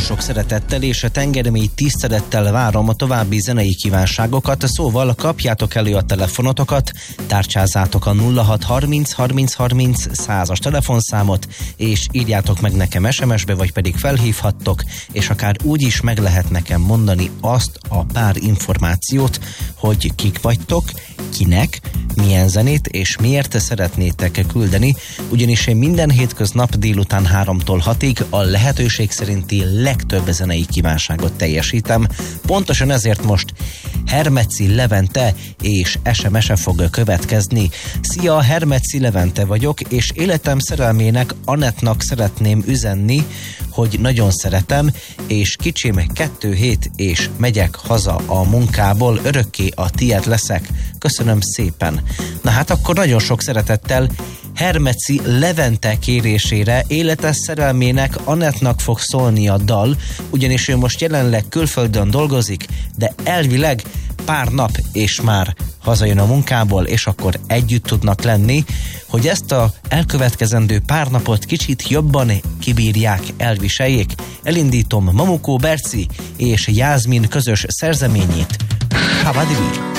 sok szeretettel és a tengermély tisztelettel várom a további zenei kívánságokat, szóval kapjátok elő a telefonotokat, tárcsázátok a 0630 30 30 100-as telefonszámot, és írjátok meg nekem SMS-be, vagy pedig felhívhattok, és akár úgy is meg lehet nekem mondani azt a pár információt, hogy kik vagytok, kinek, milyen zenét és miért szeretnétek küldeni, ugyanis én minden hétköznap délután 3-tól 6-ig a lehetőség szerinti legtöbb zenei kívánságot teljesítem. Pontosan ezért most Hermeci Levente és SMS-e fog következni. Szia, Hermeci Levente vagyok, és életem szerelmének Anettnak szeretném üzenni, hogy nagyon szeretem, és kicsim 2 hét, és megyek haza a munkából, örökké a tiéd leszek. Köszönöm szépen. Na hát akkor nagyon sok szeretettel Hermeci Levente kérésére életes szerelmének Anettnak fog szólni a dal, ugyanis ő most jelenleg külföldön dolgozik, de elvileg pár nap és már hazajön a munkából, és akkor együtt tudnak lenni, hogy ezt a elkövetkezendő pár napot kicsit jobban kibírják, elviseljék. Elindítom Mamukó Berci és Jászmin közös szerzeményét, Havadivi.